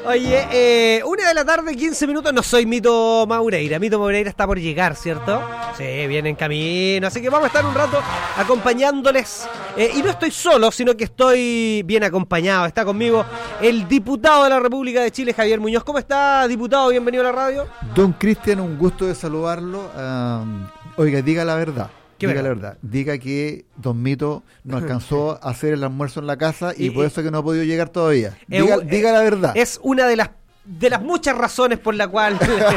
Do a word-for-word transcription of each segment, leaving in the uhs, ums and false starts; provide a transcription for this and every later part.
Oye, eh, una de la tarde, quince minutos, no soy Mito Maureira. Mito Maureira está por llegar, ¿cierto? Sí, viene en camino, así que vamos a estar un rato acompañándoles. Eh, y no estoy solo, sino que estoy bien acompañado. Está conmigo el diputado de la República de Chile, Javier Muñoz. ¿Cómo está, diputado? Bienvenido a la radio. Don Cristian, un gusto de saludarlo. Um, oiga, diga la verdad. Diga verdad? la verdad, diga que Don Mito no alcanzó a hacer el almuerzo en la casa y, y por eso que no ha podido llegar todavía. Diga, eh, diga la verdad. Es una de las de las muchas razones por la cual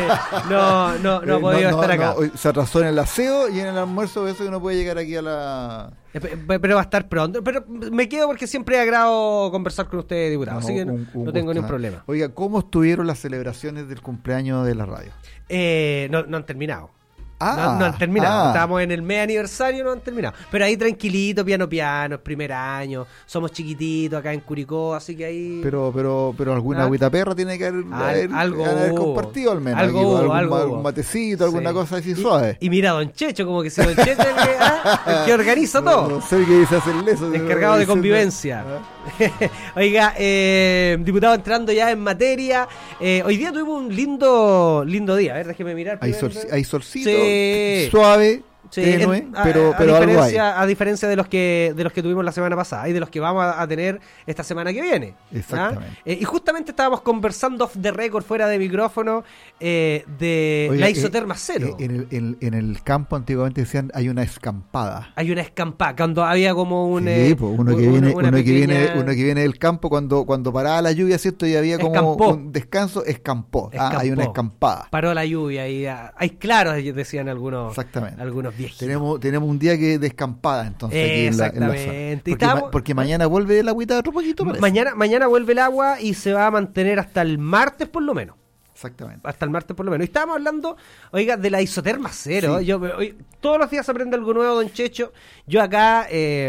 no, no, no ha podido no, no, estar acá. No, se atrasó en el aseo y en el almuerzo, por eso que no puede llegar aquí a la... Pero va a estar pronto. Pero me quedo porque siempre agrado conversar con usted, diputado. No, así que no, un, un no tengo ningún problema. Oiga, ¿cómo estuvieron las celebraciones del cumpleaños de la radio? Eh, no, no han terminado. Ah, no, no han terminado, ah. estamos en el mes aniversario, no han terminado. Pero ahí tranquilito, piano piano, es primer año, somos chiquititos acá en Curicó, así que ahí... Pero pero pero alguna ¿Ah? agüita perra tiene que haber, Al, haber, algo haber compartido al menos. Algo aquí, hubo, algún, algo algún matecito, alguna sí. cosa así y, suave. Y mira Don Checho, como que si Don Checho es el que, ¿ah? el que organiza no, todo. No sé qué dice hacerle eso. Encargado no, de convivencia. ¿Ah? Oiga, eh, diputado, entrando ya en materia, eh, hoy día tuvimos un lindo lindo día. A ver, déjeme mirar. Hay, sol, hay solcito, sí. suave, sí, tenue, en, a, pero, a, pero a algo hay. A diferencia de los que de los que tuvimos la semana pasada y de los que vamos a, a tener esta semana que viene. Exactamente. ¿Ah? Eh, y justamente estábamos conversando off the record, fuera de micrófono, eh, de Oiga, la isoterma eh, cero. Eh, en, el, en, en el campo antiguamente decían hay una escampada. Hay una escampada, cuando había como un... Sí, eh, pues uno, un, que viene, una uno, pequeña... que viene, uno que viene del campo, cuando, cuando paraba la lluvia, ¿cierto? Y había como Escampó. un descanso, escampó. Escampó. Ah, hay una escampada. Paró la lluvia y hay claros, decían algunos, Exactamente. algunos viejitos. Tenemos, tenemos un día que de escampada, entonces, aquí en la, en la zona. Porque, estamos, ma, porque mañana vuelve el agüita otro poquito, parece. Mañana, mañana vuelve el agua y se va a mantener hasta el martes por lo menos. Exactamente. Hasta el martes por lo menos. Y estábamos hablando, oiga, de la isoterma cero. Sí. Yo, hoy, todos los días se aprende algo nuevo, don Checho. Yo acá eh,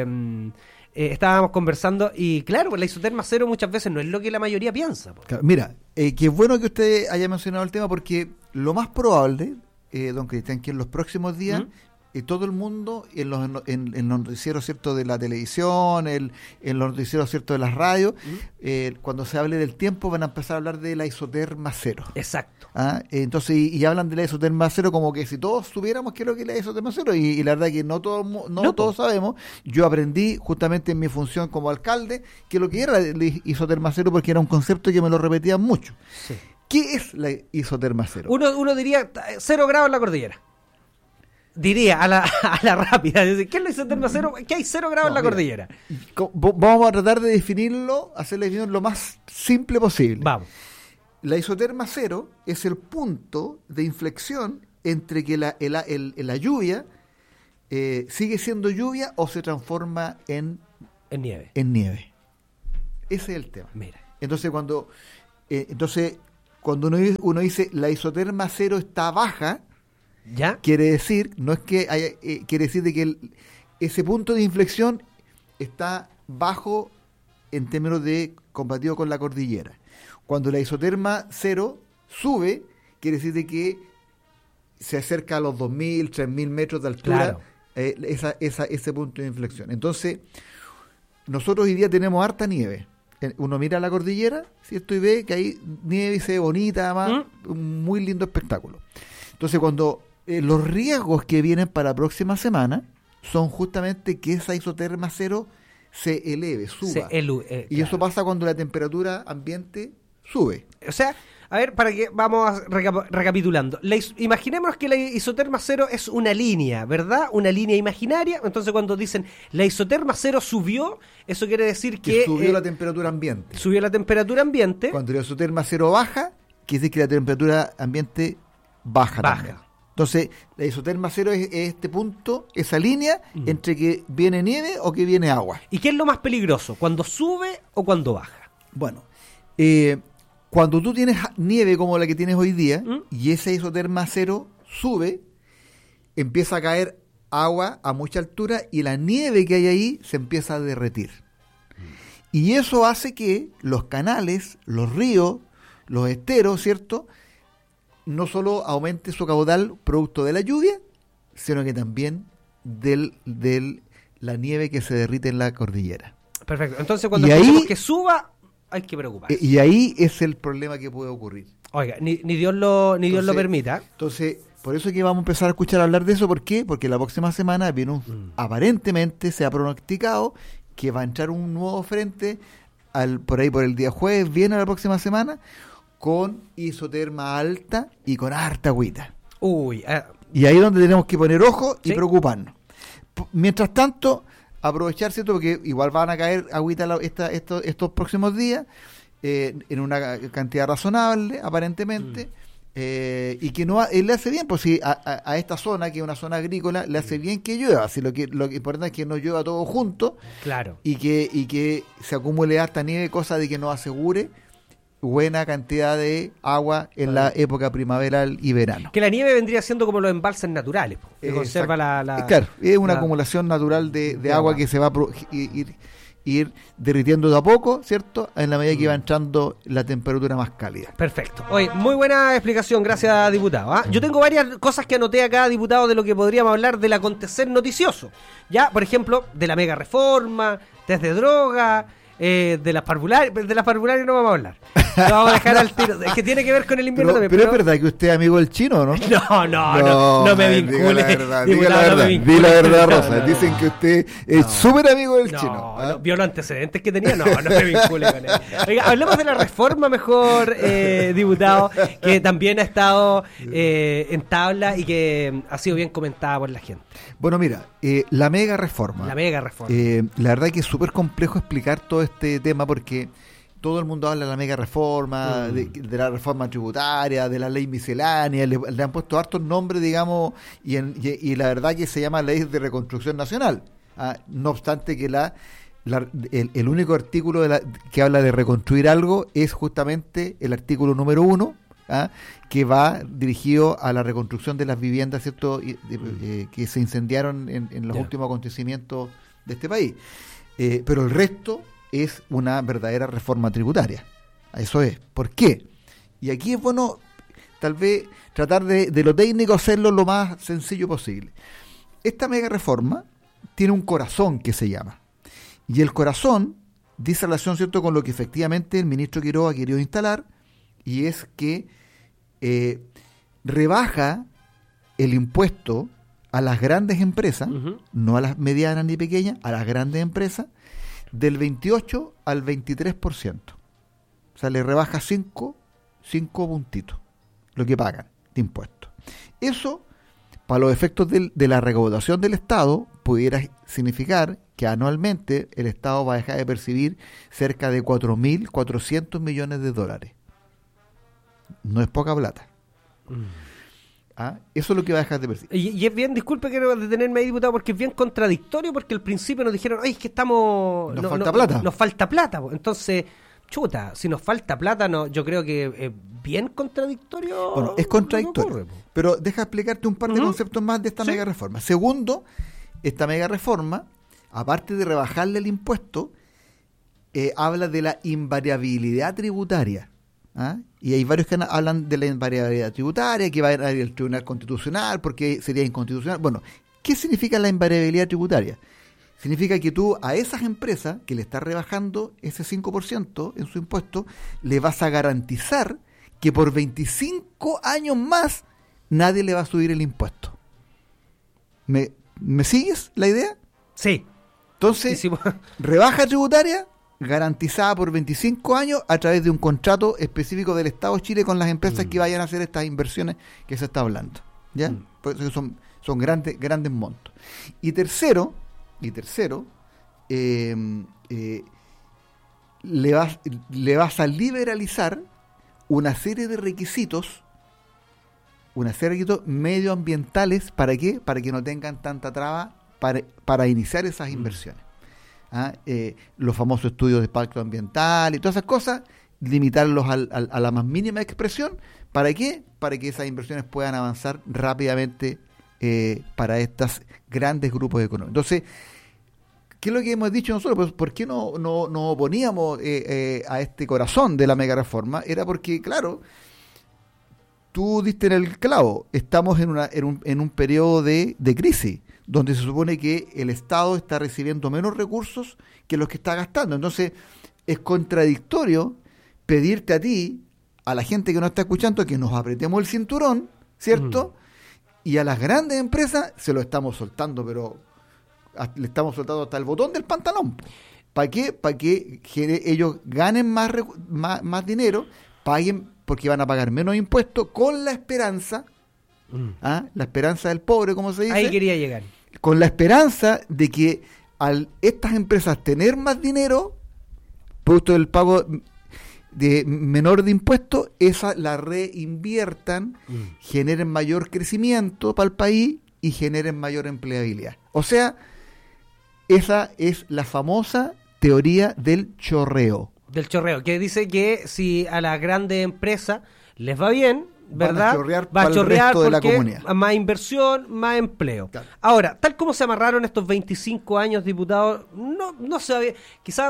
eh, estábamos conversando y claro, pues la isoterma cero muchas veces no es lo que la mayoría piensa. Claro, mira, eh, qué bueno que usted haya mencionado el tema porque lo más probable, eh, don Cristian, que en los próximos días... ¿Mm? Y todo el mundo en los, en, en los noticieros, ¿cierto?, de la televisión, el, en los noticieros, ¿cierto?, de las radios, uh-huh. eh, cuando se hable del tiempo van a empezar a hablar de la isoterma cero. Exacto. ¿Ah? Entonces, y, y hablan de la isoterma cero como que si todos supiéramos qué es lo que es la isoterma cero, y, y la verdad que no, todo, no, no todos sabemos. Yo aprendí justamente en mi función como alcalde que lo que era la isoterma cero porque era un concepto que me lo repetían mucho. Sí. ¿Qué es la isoterma cero? Uno, uno diría cero grados en la cordillera. Diría a la, a la rápida, ¿qué es la isoterma cero? Que hay cero grados no, en la mira, cordillera. Vamos a tratar de definirlo, hacer la definición lo más simple posible. Vamos. La isoterma cero es el punto de inflexión entre que la, el, el, el, la lluvia eh, sigue siendo lluvia o se transforma en, en nieve. En nieve. Ese es el tema. Mira. Entonces cuando, eh, entonces, cuando uno, uno dice la isoterma cero está baja, ¿ya? Quiere decir, no es que haya, eh, quiere decir de que el, ese punto de inflexión está bajo en términos de comparativo con la cordillera. Cuando la isoterma cero sube, quiere decir de que se acerca a los dos mil, tres mil metros de altura, claro. eh, esa, esa, ese punto de inflexión. Entonces, nosotros hoy día tenemos harta nieve. Uno mira la cordillera, ¿cierto? Y ve que hay nieve y se ve bonita, además, ¿Mm? Un muy lindo espectáculo. Entonces, cuando Eh, los riesgos que vienen para la próxima semana son justamente que esa isoterma cero se eleve, suba. Se elu- eh, y claro. eso pasa cuando la temperatura ambiente sube. O sea, a ver, para que vamos recap- recapitulando. La is- imaginémonos que la isoterma cero es una línea, ¿verdad? Una línea imaginaria. Entonces, cuando dicen la isoterma cero subió, eso quiere decir que... que subió eh, la temperatura ambiente. Subió la temperatura ambiente. Cuando la isoterma cero baja, quiere decir que la temperatura ambiente baja, baja. también. Entonces, la isoterma cero es, es este punto, esa línea mm. entre que viene nieve o que viene agua. ¿Y qué es lo más peligroso? ¿Cuando sube o cuando baja? Bueno, eh, cuando tú tienes nieve como la que tienes hoy día ¿Mm? y esa isoterma cero sube, empieza a caer agua a mucha altura y la nieve que hay ahí se empieza a derretir. Mm. Y eso hace que los canales, los ríos, los esteros, ¿cierto?, no solo aumente su caudal producto de la lluvia, sino que también de del, la nieve que se derrite en la cordillera. Perfecto. Entonces, cuando y decimos ahí, que suba, hay que preocuparse. Y ahí es el problema que puede ocurrir. Oiga, ni, ni Dios lo ni Dios Entonces, lo permita. Entonces, por eso es que vamos a empezar a escuchar hablar de eso. ¿Por qué? Porque la próxima semana viene un, mm. aparentemente se ha pronosticado que va a entrar un nuevo frente al, por ahí por el día jueves, viene la próxima semana, con isoterma alta y con harta agüita. Uy, eh. Y ahí es donde tenemos que poner ojo y ¿Sí? preocuparnos. P- mientras tanto, aprovechar, ¿cierto? Porque igual van a caer agüita la, esta, estos, estos próximos días, eh, en una cantidad razonable, aparentemente, mm. eh, y que no ha, le hace bien, pues si a, a, a esta zona, que es una zona agrícola, le hace bien que llueva. Si lo que lo que importante es que no llueva todo junto, claro, y que, y que se acumule harta nieve, cosa de que nos asegure buena cantidad de agua en la época primaveral y verano. Que la nieve vendría siendo como los embalses naturales, que eh, conserva la, la... Claro, es una la, acumulación natural de, de, de agua, agua que se va a pro, ir, ir derritiendo de a poco, ¿cierto? En la medida mm. que va entrando la temperatura más cálida. Perfecto. Oye, muy buena explicación, gracias, diputado. ¿eh? Yo tengo varias cosas que anoté acá, diputado, de lo que podríamos hablar del acontecer noticioso. Ya, por ejemplo, de la mega reforma, test de droga... Eh, de las parvularias, de las parvularias no vamos a hablar. Lo vamos a dejar al tiro. Es que tiene que ver con el invierno pero, también. Pero, pero es verdad que usted es amigo del chino, ¿no? No, no, no, no, no me vincule. Diga la verdad, diga la verdad, no diga la verdad, Rosa. No, no, Dicen que usted es súper no, amigo del no, chino. ¿ah? No, vio los antecedentes que tenía, no, no me vincule con él. Oiga, hablemos de la reforma mejor, eh, diputado, que también ha estado eh, en tabla y que ha sido bien comentada por la gente. Bueno, mira, eh, la mega reforma. La mega reforma. Eh, la verdad que es súper complejo explicar todo este tema porque todo el mundo habla de la mega reforma, mm. de, de la reforma tributaria, de la ley miscelánea, le, le han puesto hartos nombres, digamos, y, en, y, y la verdad que se llama ley de reconstrucción nacional. Ah, no obstante que la, la el, el único artículo de la, que habla de reconstruir algo es justamente el artículo número uno, ¿ah? que va dirigido a la reconstrucción de las viviendas, ¿cierto? Y, de, eh, que se incendiaron en, en los yeah. últimos acontecimientos de este país. Eh, pero el resto es una verdadera reforma tributaria. Eso es. ¿Por qué? Y aquí es bueno, tal vez, tratar de, de lo técnico hacerlo lo más sencillo posible. Esta mega reforma tiene un corazón que se llama. Y el corazón dice relación, ¿cierto?, con lo que efectivamente el ministro Quiroga ha querido instalar, y es que eh, rebaja el impuesto a las grandes empresas, uh-huh. no a las medianas ni pequeñas, a las grandes empresas, del veintiocho al veintitrés por ciento. O sea, le rebaja cinco puntitos lo que pagan de impuestos. Eso, para los efectos del, de la recaudación del Estado, pudiera significar que anualmente el Estado va a dejar de percibir cerca de cuatro mil cuatrocientos millones de dólares. No es poca plata. Mm. ¿Ah? Eso es lo que va a dejar de percibir. Y, y es bien, disculpe que detenerme ahí, diputado, porque es bien contradictorio, porque al principio nos dijeron, ay, es que estamos... Nos no, falta no, plata. Nos falta plata. Entonces, chuta, si nos falta plata, no, yo creo que es bien contradictorio. Bueno, es contradictorio. No ocurre, pero deja explicarte un par de uh-huh. conceptos más de esta ¿Sí? mega reforma. Segundo, esta mega reforma, aparte de rebajarle el impuesto, eh, habla de la invariabilidad tributaria. ¿Ah? Y hay varios que hablan de la invariabilidad tributaria, que va a ir al Tribunal Constitucional porque sería inconstitucional. Bueno, ¿qué significa la invariabilidad tributaria? Significa que tú a esas empresas que le estás rebajando ese cinco por ciento en su impuesto, le vas a garantizar que por veinticinco años más nadie le va a subir el impuesto. ¿Me, ¿me sigues la idea? Sí. Entonces, sí, sí. rebaja tributaria garantizada por veinticinco años a través de un contrato específico del Estado de Chile con las empresas mm. que vayan a hacer estas inversiones que se está hablando. ¿Ya? Mm. Por eso son, son grandes, grandes montos. Y tercero, y tercero, eh, eh, le, vas, le vas a liberalizar una serie de requisitos, una serie de requisitos medioambientales. ¿Para qué? Para que no tengan tanta traba para, para iniciar esas mm. inversiones. ¿Ah? Eh, los famosos estudios de impacto ambiental y todas esas cosas, limitarlos al, al, a la más mínima expresión. ¿Para qué? Para que esas inversiones puedan avanzar rápidamente eh, para estos grandes grupos económicos. Entonces, ¿qué es lo que hemos dicho nosotros? Pues, ¿por qué no, no, no oponíamos eh, eh, a este corazón de la mega reforma? Era porque, claro, tú diste en el clavo, estamos en, una, en, un, en un periodo de, de crisis, donde se supone que el Estado está recibiendo menos recursos que los que está gastando. Entonces, es contradictorio pedirte a ti, a la gente que nos está escuchando, que nos apretemos el cinturón, ¿cierto? Mm. Y a las grandes empresas se lo estamos soltando, pero le estamos soltando hasta el botón del pantalón. ¿Para qué? Para que ellos ganen más, más, más dinero, paguen, porque van a pagar menos impuestos, con la esperanza, mm. ¿ah? la esperanza del pobre, como se dice. Ahí quería llegar. Con la esperanza de que al estas empresas tener más dinero, producto del pago de menor de impuestos, esa la reinviertan, mm. generen mayor crecimiento para el país y generen mayor empleabilidad. O sea, esa es la famosa teoría del chorreo. Del chorreo, que dice que si a las grandes empresas les va bien, ¿verdad? Van a chorrear, va a chorrear el resto de la comunidad. Más inversión, más empleo. Claro. Ahora, tal como se amarraron estos veinticinco años, diputados, no, no se había, quizás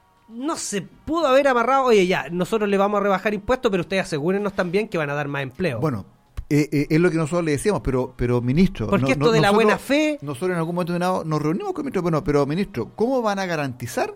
no se pudo haber amarrado, oye, ya, nosotros le vamos a rebajar impuestos, pero ustedes asegúrenos también que van a dar más empleo. Bueno, eh, eh, es lo que nosotros le decíamos, pero pero ministro... Porque no, esto no, de la nosotros, buena fe... Nosotros en algún momento determinado nos reunimos con el ministro, bueno, pero ministro, ¿cómo van a garantizar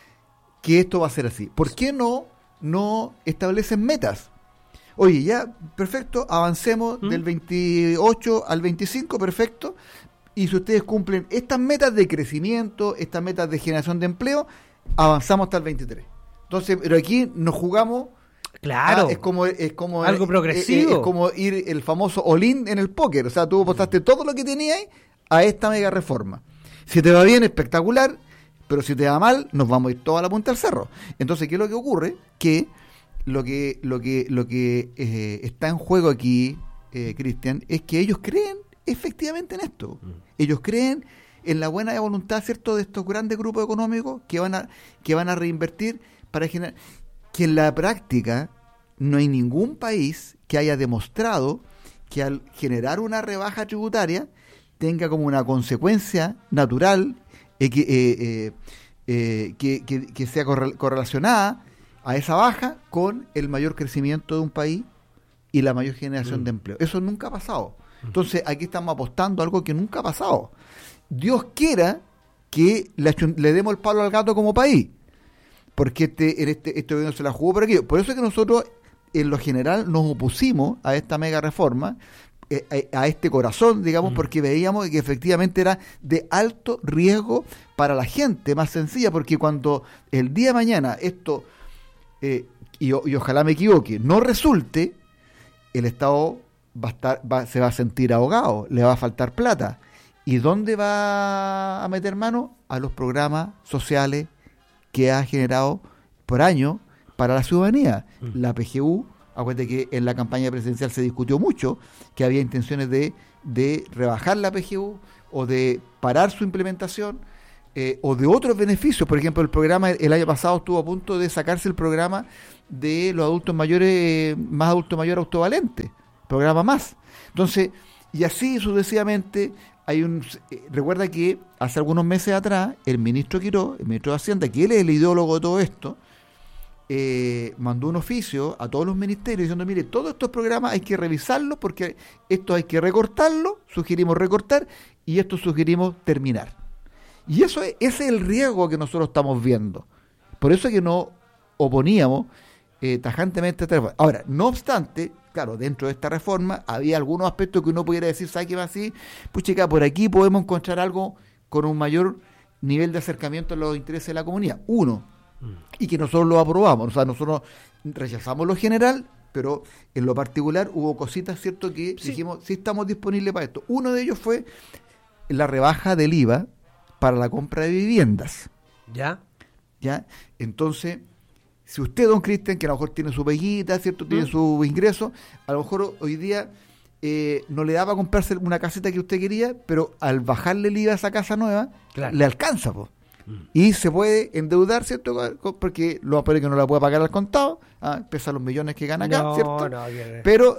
que esto va a ser así? ¿Por qué no, no establecen metas? Oye, ya, perfecto, avancemos ¿Mm? del veintiocho al veinticinco, perfecto, y si ustedes cumplen estas metas de crecimiento, estas metas de generación de empleo, avanzamos hasta el veintitrés. Entonces, pero aquí nos jugamos... Claro. Ah, es como es como algo progresivo. Es, es como ir el famoso all-in en el póker. O sea, tú apostaste todo lo que tenías a esta mega reforma. Si te va bien, espectacular, pero si te va mal, nos vamos a ir toda la punta al cerro. Entonces, ¿qué es lo que ocurre? Que lo que lo que lo que eh, está en juego aquí, eh, Cristian, es que ellos creen efectivamente en esto. Mm. Ellos creen en la buena voluntad, ¿cierto?, de estos grandes grupos económicos que van a que van a reinvertir para generar, que en la práctica no hay ningún país que haya demostrado que al generar una rebaja tributaria tenga como una consecuencia natural eh, que, eh, eh, eh, que, que, que sea correlacionada a esa baja con el mayor crecimiento de un país y la mayor generación mm. de empleo. Eso nunca ha pasado. Entonces aquí estamos apostando a algo que nunca ha pasado. Dios quiera que le, le demos el palo al gato como país, porque este, este, este gobierno se la jugó por aquí. Por eso es que nosotros, en lo general, nos opusimos a esta mega reforma, eh, a, a este corazón, digamos, mm. porque veíamos que efectivamente era de alto riesgo para la gente más sencilla, porque cuando el día de mañana esto, eh, y, y ojalá me equivoque, no resulte, el Estado va a estar, va, se va a sentir ahogado, le va a faltar plata. ¿Y dónde va a meter mano? A los programas sociales que ha generado por año para la ciudadanía. Mm. La P G U, acuérdate que en la campaña presidencial se discutió mucho que había intenciones de, de rebajar la P G U o de parar su implementación, eh, o de otros beneficios. Por ejemplo, el programa el año pasado estuvo a punto de sacarse el programa de los adultos mayores, más adulto mayor autovalente, programa más. Entonces, y así sucesivamente. Hay un eh, recuerda que hace algunos meses atrás el ministro Quirós, el ministro de Hacienda, que él es el ideólogo de todo esto, eh, mandó un oficio a todos los ministerios diciendo, mire, todos estos programas hay que revisarlos porque esto hay que recortarlo, sugerimos recortar y esto sugerimos terminar. Y eso es, ese es el riesgo que nosotros estamos viendo. Por eso es que no oponíamos eh, tajantemente a esta reforma. Ahora, no obstante, claro, dentro de esta reforma había algunos aspectos que uno pudiera decir, ¿sabe qué va así? Pues chica, por aquí podemos encontrar algo con un mayor nivel de acercamiento a los intereses de la comunidad. Uno, mm. y que nosotros lo aprobamos. O sea, nosotros rechazamos lo general, pero en lo particular hubo cositas, ¿cierto?, que sí. dijimos, sí estamos disponibles para esto. Uno de ellos fue la rebaja del I V A para la compra de viviendas. ¿Ya? ¿Ya? Entonces, si usted, don Cristian, que a lo mejor tiene su peguita, ¿cierto?, tiene ¿Mm? su ingreso, a lo mejor hoy día eh, no le da para comprarse una caseta que usted quería, pero al bajarle el I V A a esa casa nueva, claro, le alcanza, pues. Mm. Y se puede endeudar, ¿cierto?, porque lo va a poner que no la puede pagar al contado, ¿ah? Pesa los millones que gana acá, no, ¿cierto? No, que... Pero,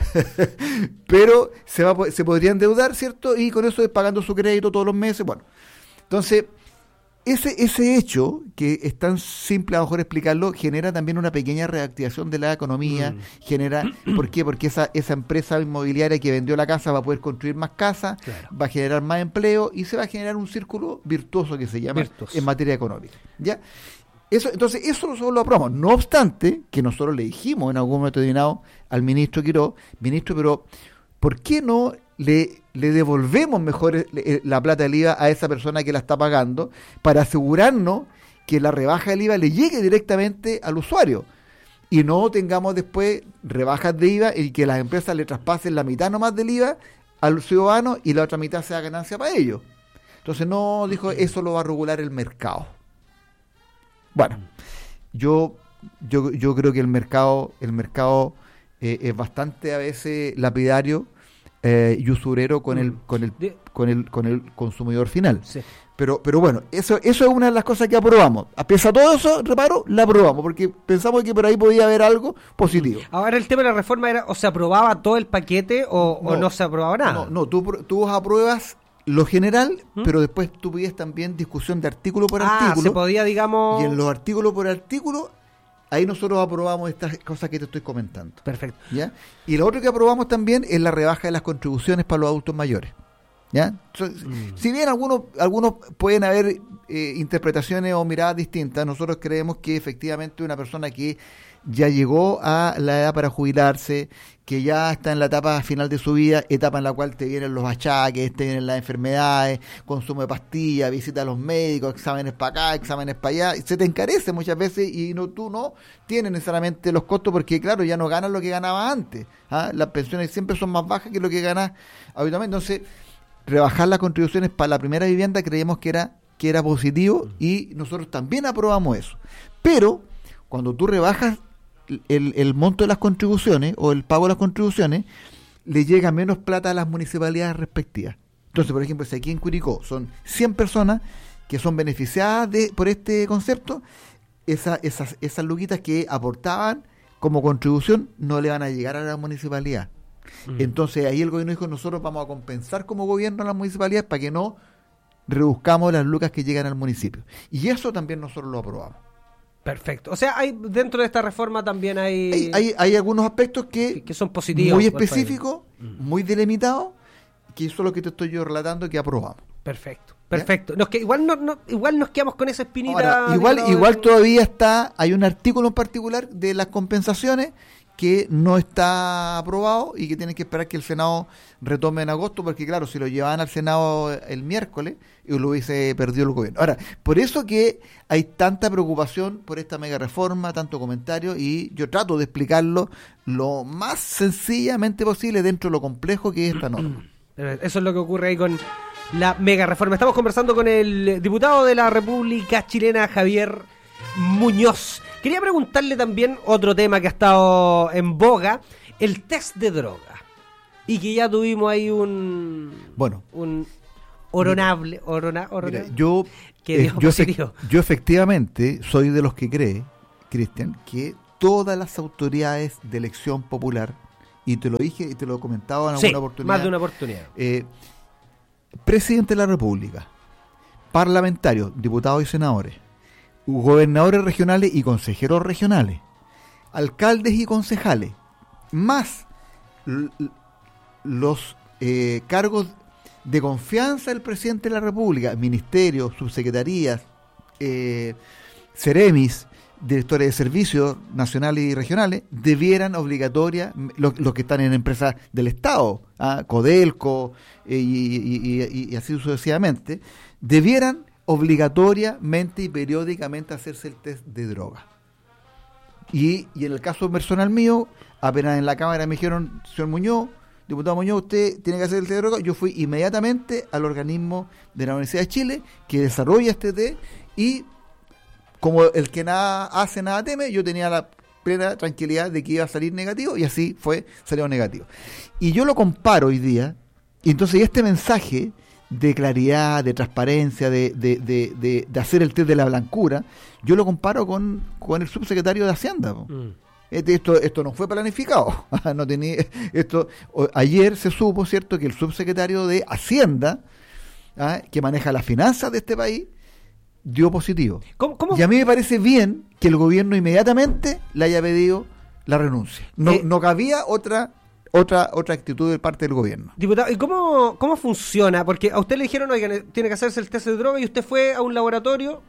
pero se, va, se podría endeudar, ¿cierto? Y con eso es pagando su crédito todos los meses, bueno. Entonces, ese ese hecho, que es tan simple a lo mejor explicarlo, genera también una pequeña reactivación de la economía, mm. genera, ¿por qué? Porque esa esa empresa inmobiliaria que vendió la casa va a poder construir más casas, claro, va a generar más empleo y se va a generar un círculo virtuoso que se llama Virtus. En materia económica, ¿ya? Eso, entonces, eso nosotros lo aprobamos. No obstante, que nosotros le dijimos en algún momento determinado al ministro Quirós, ministro, pero ¿por qué no le, le devolvemos mejor el, la plata del I V A a esa persona que la está pagando para asegurarnos que la rebaja del I V A le llegue directamente al usuario? Y no tengamos después rebajas de I V A y que las empresas le traspasen la mitad nomás del I V A al ciudadano y la otra mitad sea ganancia para ellos. Entonces no, dijo, eso lo va a regular el mercado. Bueno, yo yo yo creo que el mercado el mercado eh, es bastante a veces lapidario eh, y usurero con el con el con el con el consumidor final. Sí. Pero pero bueno, eso eso es una de las cosas que aprobamos. A pesar de todo eso, reparo, la aprobamos porque pensamos que por ahí podía haber algo positivo. Ahora el tema de la reforma era o se aprobaba todo el paquete o no, o no se aprobaba nada. No, no, tú tú apruebas lo general, ¿Mm? Pero después tú pides también discusión de artículo por ah, artículo. Se podía, digamos... Y en los artículos por artículo, ahí nosotros aprobamos estas cosas que te estoy comentando. Perfecto. ¿Ya? Y lo otro que aprobamos también es la rebaja de las contribuciones para los adultos mayores. ¿Ya? Entonces, mm. Si bien algunos algunos pueden haber eh, interpretaciones o miradas distintas, nosotros creemos que efectivamente una persona que ya llegó a la edad para jubilarse, que ya está en la etapa final de su vida, etapa en la cual te vienen los achaques, te vienen las enfermedades, consumo de pastillas, visita a los médicos, exámenes para acá, exámenes para allá, y se te encarece muchas veces y no tú no tienes necesariamente los costos porque claro, ya no ganas lo que ganabas antes, ¿ah? Las pensiones siempre son más bajas que lo que ganas habitualmente, entonces rebajar las contribuciones para la primera vivienda creíamos que era, que era positivo y nosotros también aprobamos eso, pero cuando tú rebajas El, el monto de las contribuciones o el pago de las contribuciones, le llega menos plata a las municipalidades respectivas. Entonces, por ejemplo, si aquí en Curicó son cien personas que son beneficiadas de, por este concepto, esa, esas, esas luquitas que aportaban como contribución no le van a llegar a la municipalidad. Mm. Entonces, ahí el gobierno dijo, nosotros vamos a compensar como gobierno a las municipalidades para que no reduzcamos las lucas que llegan al municipio. Y eso también nosotros lo aprobamos. Perfecto. O sea, hay dentro de esta reforma también hay... Hay, hay, hay algunos aspectos que, que son positivos. Muy específicos, muy delimitados, que eso es lo que te estoy yo relatando que aprobamos. Perfecto, perfecto. Nos que, igual, no, no, igual nos quedamos con esa espinita. Ahora, igual igual de... todavía está, hay un artículo en particular de las compensaciones que no está aprobado y que tienen que esperar que el Senado retome en agosto, porque claro, si lo llevaban al Senado el miércoles, lo hubiese perdido el gobierno. Ahora, por eso que hay tanta preocupación por esta mega reforma, tanto comentario, y yo trato de explicarlo lo más sencillamente posible dentro de lo complejo que es esta norma. Eso es lo que ocurre ahí con la mega reforma. Estamos conversando con el diputado de la República Chilena, Javier Muñoz. Quería preguntarle también otro tema que ha estado en boga, el test de droga. Y que ya tuvimos ahí un... Bueno. Un oronable... Orona, orona, mira, yo, que eh, yo, efect, yo efectivamente soy de los que cree, Cristian, que todas las autoridades de elección popular, y te lo dije y te lo comentaba en alguna sí, oportunidad. más de una oportunidad. Eh, presidente de la República, parlamentarios, diputados y senadores, gobernadores regionales y consejeros regionales, alcaldes y concejales, más l- los eh, cargos de confianza del presidente de la República, ministerios, subsecretarías, eh, Ceremis, directores de servicios nacionales y regionales, debieran obligatoria, los, los que están en empresas del Estado, ¿ah? Codelco eh, y, y, y, y así sucesivamente, debieran obligatoriamente y periódicamente hacerse el test de droga. Y, y en el caso personal mío, apenas en la Cámara me dijeron, señor Muñoz, diputado Muñoz, usted tiene que hacer el test de droga, yo fui inmediatamente al organismo de la Universidad de Chile que desarrolla este test y como el que nada hace, nada teme, yo tenía la plena tranquilidad de que iba a salir negativo y así fue, salió negativo. Y yo lo comparo hoy día, y entonces este mensaje de claridad, de transparencia, de, de, de, de, de hacer el test de la blancura, yo lo comparo con, con el subsecretario de Hacienda. Mm. Esto, esto no fue planificado. no tenía, esto ayer se supo, cierto, que el subsecretario de Hacienda, ¿ah? que maneja las finanzas de este país, dio positivo. ¿Cómo, cómo? Y a mí me parece bien que el gobierno inmediatamente le haya pedido la renuncia. No, eh, no cabía otra otra otra actitud de parte del gobierno. Diputado, ¿y cómo, cómo funciona? Porque a usted le dijeron, oigan, tiene que hacerse el test de droga y usted fue a un laboratorio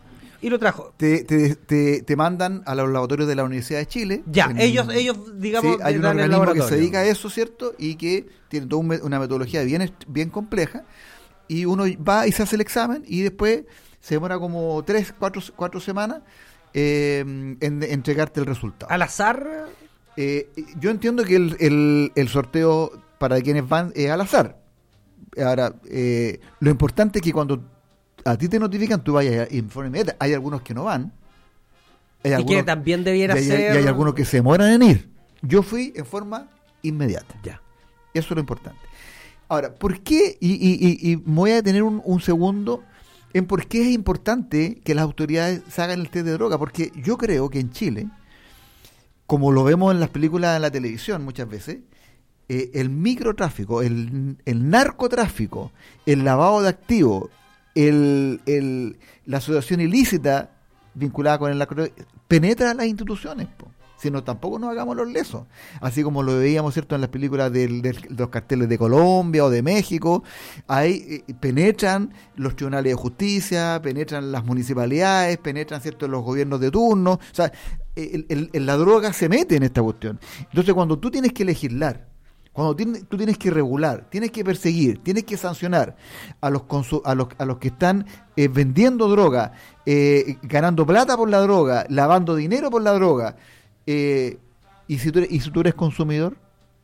Y lo trajo. Te, te, te, te mandan a los laboratorios de la Universidad de Chile. Ya, en, ellos, ellos digamos, sí, hay un dan el organismo que laboratorio. se dedica a eso, ¿cierto? Y que tiene toda un, una metodología bien, bien compleja. Y uno va y se hace el examen y después se demora como tres, cuatro, cuatro semanas eh, en, en entregarte el resultado. ¿Al azar? Eh, yo entiendo que el, el, el sorteo para quienes van es al azar. Ahora, eh, lo importante es que cuando a ti te notifican, tú vayas a informe inmediato. Hay algunos que no van. Hay y algunos, que también debiera y hay, ser... Y hay algunos que se demoran en ir. Yo fui en forma inmediata. Ya. Eso es lo importante. Ahora, ¿por qué? Y, y, y, y voy a detener un, un segundo en por qué es importante que las autoridades se hagan el test de droga. Porque yo creo que en Chile, como lo vemos en las películas de la televisión muchas veces, eh, el microtráfico, el, el narcotráfico, el lavado de activos, el, el, la asociación ilícita vinculada con el narcotráfico, penetra las instituciones, po. Si no, tampoco nos hagamos los lesos. Así como lo veíamos, ¿cierto?, en las películas del, del, de los carteles de Colombia o de México, ahí eh, penetran los tribunales de justicia, penetran las municipalidades, penetran, ¿cierto?, los gobiernos de turno. O sea, el, el, el, la droga se mete en esta cuestión. Entonces, cuando tú tienes que legislar, cuando tienes, tú tienes que regular, tienes que perseguir, tienes que sancionar a los consu- a los, a los que están eh, vendiendo droga, eh, ganando plata por la droga, lavando dinero por la droga, eh, y, si tú eres, y si tú eres consumidor,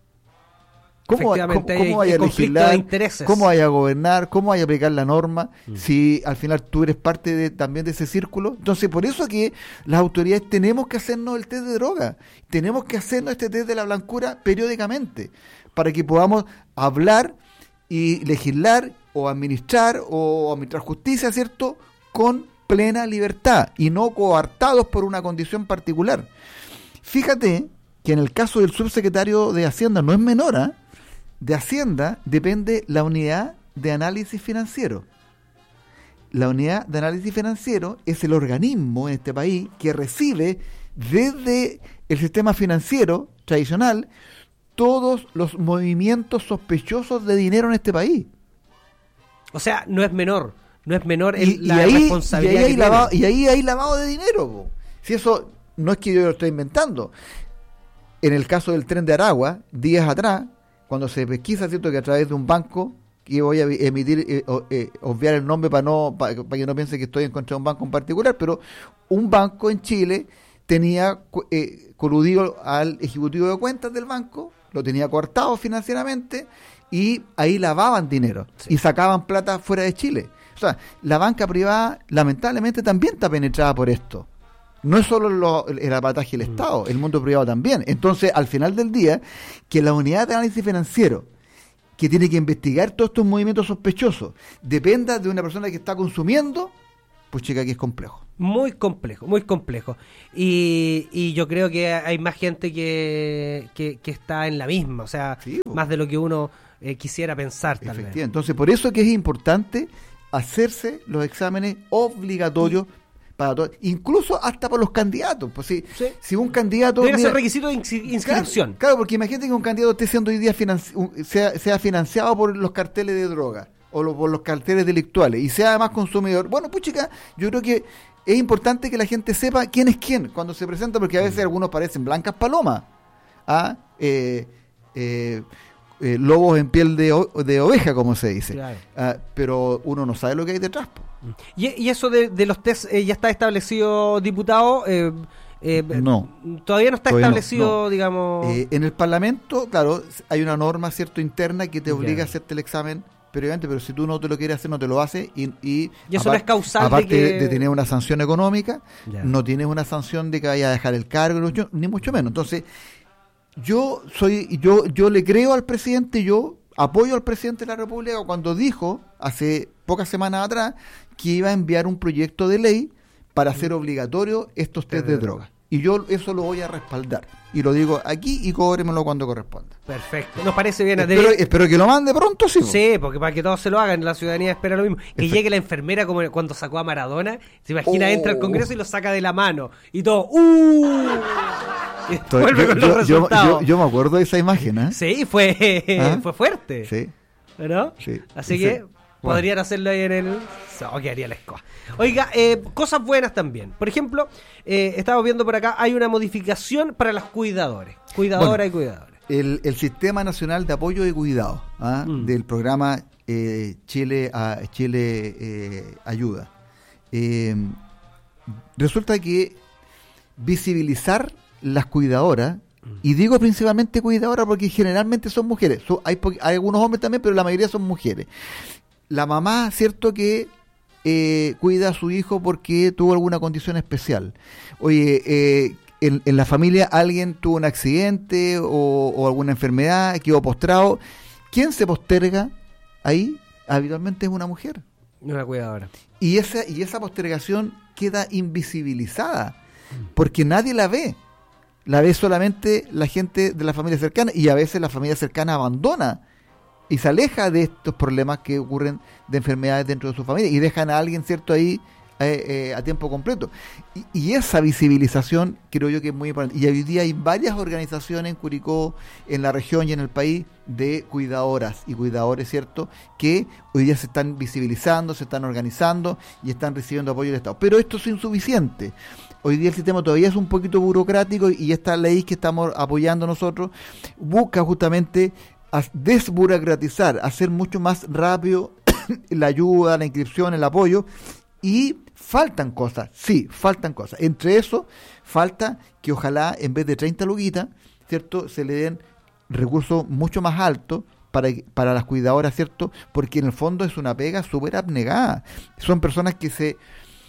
¿cómo, cómo, cómo vaya a legislar? ¿Cómo vaya a gobernar? ¿Cómo vaya a aplicar la norma? Mm. Si al final tú eres parte de, también de ese círculo. Entonces, por eso que las autoridades tenemos que hacernos el test de droga. Tenemos que hacernos este test de la blancura periódicamente, para que podamos hablar y legislar o administrar o administrar justicia, ¿cierto?, con plena libertad y no coartados por una condición particular. Fíjate que en el caso del subsecretario de Hacienda no es menor, ¿eh? De Hacienda depende la unidad de análisis financiero. La unidad de análisis financiero es el organismo en este país que recibe desde el sistema financiero tradicional todos los movimientos sospechosos de dinero en este país. O sea, no es menor, no es menor el, y, la y ahí, responsabilidad y ahí, hay que lavado, tiene. y ahí hay lavado de dinero, po. Si eso no es que yo lo estoy inventando. En el caso del Tren de Aragua, días atrás, cuando se pesquisa, cierto, que a través de un banco, que voy a emitir, eh, eh, obviar el nombre para no para, para que no piense que estoy en contra de un banco en particular, pero un banco en Chile tenía eh, coludido al ejecutivo de cuentas del banco, lo tenía coartado financieramente y ahí lavaban dinero, sí, y sacaban plata fuera de Chile. O sea, la banca privada lamentablemente también está penetrada por esto. No es solo lo, el aparataje del Estado, el mundo privado también. Entonces, al final del día, que la unidad de análisis financiero, que tiene que investigar todos estos movimientos sospechosos, dependa de una persona que está consumiendo, pues chica, que es complejo. Muy complejo, muy complejo. Y, y yo creo que hay más gente que, que, que está en la misma, o sea, sí, más de lo que uno eh, quisiera pensar, tal vez. Entonces, por eso es que es importante hacerse los exámenes obligatorios para todos, incluso hasta para los candidatos. Pues si, sí. si un candidato... Debe ser requisito de ins- inscripción. Claro, claro, porque imagínate que un candidato esté siendo hoy día financi- sea, sea financiado por los carteles de droga o lo, por los carteles delictuales y sea además consumidor. Bueno, pues chica, yo creo que es importante que la gente sepa quién es quién cuando se presenta, porque a veces algunos parecen blancas palomas, ¿ah? eh, eh, eh, lobos en piel de, o, de oveja, como se dice, claro. ah, pero uno no sabe lo que hay detrás. ¿Y, y eso de, de los test eh, ya está establecido, diputado? Eh, eh, no. Todavía no está todavía establecido, no, no. digamos... Eh, en el Parlamento, claro, hay una norma, cierto, interna que te obliga yeah. a hacerte el examen previamente, pero si tú no te lo quieres hacer, no te lo haces. Y, y, y eso apart- no es causal aparte de, que... de tener una sanción económica, yeah. no tienes una sanción de que vaya a dejar el cargo, yo, ni mucho menos. Entonces, yo soy yo yo le creo al presidente, yo apoyo al presidente de la República cuando dijo, hace pocas semanas atrás, que iba a enviar un proyecto de ley para hacer obligatorio estos test de droga. Y yo eso lo voy a respaldar. Y lo digo aquí y cóbremelo cuando corresponda. Perfecto. Nos parece bien. Espero, Debe... espero que lo mande pronto, sí. Sí, porque para que todos se lo hagan, la ciudadanía espera lo mismo. Que Perfecto. Llegue la enfermera como cuando sacó a Maradona. Se imagina, oh. entra al Congreso y lo saca de la mano. Y todo, ¡uh! Y Estoy, vuelve yo, con yo, los resultados. Yo, yo, yo me acuerdo de esa imagen, ¿eh? Sí, fue, ¿Ah? fue fuerte. Sí. ¿No? Sí. Así sí. que... Podrían hacerlo ahí en el... Oh, quedaría la escoba. Oiga, eh, cosas buenas también. Por ejemplo, eh, estamos viendo por acá, hay una modificación para los cuidadores. Cuidadoras bueno, y cuidadores. El, el Sistema Nacional de Apoyo y Cuidado, ¿ah? mm. del programa eh, Chile, a, Chile eh, Ayuda. Eh, resulta que visibilizar las cuidadoras, y digo principalmente cuidadoras porque generalmente son mujeres, son, hay, hay algunos hombres también, pero la mayoría son mujeres. La mamá, cierto que eh, cuida a su hijo porque tuvo alguna condición especial. Oye, eh, en, en la familia alguien tuvo un accidente o, o alguna enfermedad, quedó postrado. ¿Quién se posterga ahí? Habitualmente es una mujer. Una cuidadora. Y esa, y esa postergación queda invisibilizada porque nadie la ve. La ve solamente la gente de la familia cercana y a veces la familia cercana abandona y se aleja de estos problemas que ocurren de enfermedades dentro de su familia y dejan a alguien, cierto, ahí eh, eh, a tiempo completo. Y, y esa visibilización creo yo que es muy importante. Y hoy día hay varias organizaciones en Curicó, en la región y en el país de cuidadoras y cuidadores, cierto, que hoy día se están visibilizando, se están organizando y están recibiendo apoyo del Estado. Pero esto es insuficiente. Hoy día el sistema todavía es un poquito burocrático y esta ley que estamos apoyando nosotros busca justamente a desburocratizar, hacer mucho más rápido la ayuda, la inscripción, el apoyo, y faltan cosas, sí, faltan cosas. Entre eso, falta que ojalá en vez de treinta luguitas, ¿cierto?, se le den recursos mucho más altos para, para las cuidadoras, ¿cierto?, porque en el fondo es una pega súper abnegada. Son personas que se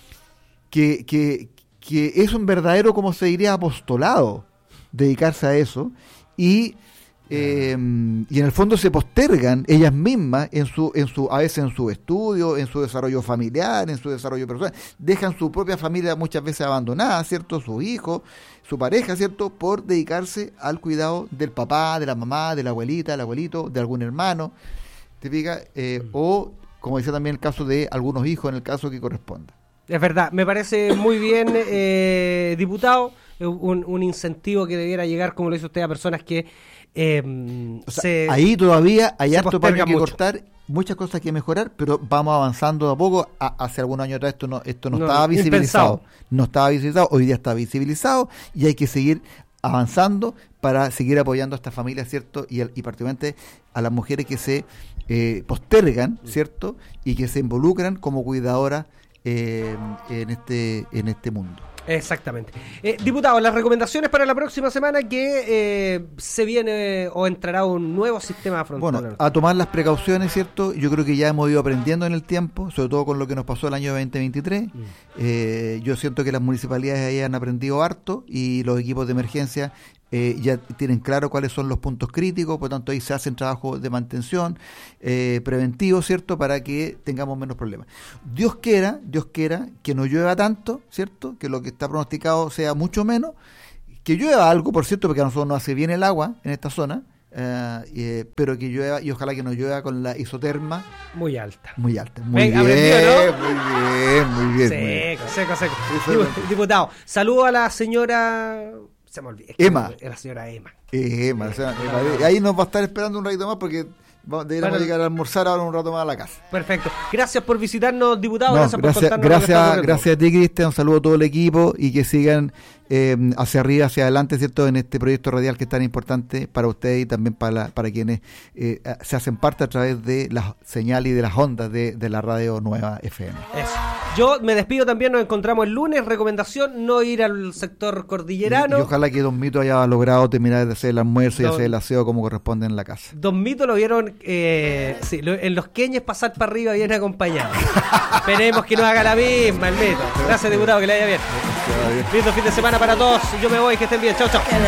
que, que, que es un verdadero, como se diría, apostolado dedicarse a eso, y Eh, y en el fondo se postergan ellas mismas en su, en su, a veces en su estudio, en su desarrollo familiar, en su desarrollo personal, dejan su propia familia muchas veces abandonada, ¿cierto?, sus hijos, su pareja, ¿cierto?, por dedicarse al cuidado del papá, de la mamá, de la abuelita, del abuelito, de algún hermano, ¿te fijas? Eh, mm. O, como decía también el caso de algunos hijos, en el caso que corresponda. Es verdad, me parece muy bien, eh, diputado, un, un incentivo que debiera llegar, como lo hizo usted, a personas que Eh, o sea, se, ahí todavía hay harto para que mucho. cortar, muchas cosas que mejorar, pero vamos avanzando de a poco. A, hace algunos años atrás esto no, esto no, no estaba visibilizado, impensado. no estaba visibilizado, hoy día está visibilizado y hay que seguir avanzando para seguir apoyando a estas familias, ¿cierto? Y, y particularmente a las mujeres que se eh, postergan, ¿cierto? Y que se involucran como cuidadoras eh, en este en este mundo. Exactamente. Eh, diputado, las recomendaciones para la próxima semana, que eh, se viene o entrará un nuevo sistema frontal. Bueno, a tomar las precauciones, ¿cierto? Yo creo que ya hemos ido aprendiendo en el tiempo, sobre todo con lo que nos pasó el año veinte veintitrés. Mm. Eh, yo siento que las municipalidades ahí han aprendido harto y los equipos de emergencia Eh, ya tienen claro cuáles son los puntos críticos, por lo tanto ahí se hacen trabajos de mantención eh, preventivo, ¿cierto?, para que tengamos menos problemas. Dios quiera, Dios quiera que no llueva tanto, ¿cierto?, que lo que está pronosticado sea mucho menos, que llueva algo, por cierto, porque a nosotros nos hace bien el agua en esta zona, eh, eh, pero que llueva, y ojalá que no llueva con la isoterma muy alta. Muy alta, muy Venga, bien, aprendió, ¿no? muy bien, muy bien. Seco, seco, seco. Dip- Diputado, saludo a la señora... Se me olvidó. Emma. La señora Emma. Emma, o sea, Emma. Ahí nos va a estar esperando un ratito más porque deberíamos bueno, llegar a almorzar ahora un rato más a la casa. Perfecto. Gracias por visitarnos, diputado. No, gracias, gracias por contarnos. Gracias, gracias a ti, Cristian. Un saludo a todo el equipo y que sigan eh, hacia arriba, hacia adelante, ¿cierto?, en este proyecto radial que es tan importante para ustedes y también para, la, para quienes eh, se hacen parte a través de las señales y de las ondas de, de la radio Nueva F M. Eso. Yo me despido también, nos encontramos el lunes. Recomendación, no ir al sector cordillerano. Y, y ojalá que Don Mito haya logrado terminar de hacer el almuerzo Don, y hacer el aseo como corresponde en la casa. Don Mito lo vieron eh, sí, lo, en los queñes pasar para arriba bien acompañado. Esperemos que no haga la misma el Mito. Gracias, diputado, que le vaya bien. Lindo fin de semana para todos. Yo me voy, que estén bien. Chao, chao.